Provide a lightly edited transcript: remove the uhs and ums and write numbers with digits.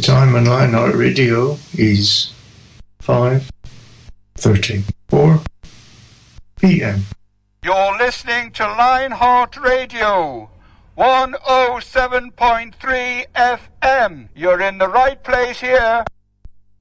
time on Lionheart Radio is 5:34 p.m. You're listening to Lionheart Radio, 107.3 FM. You're in the right place here.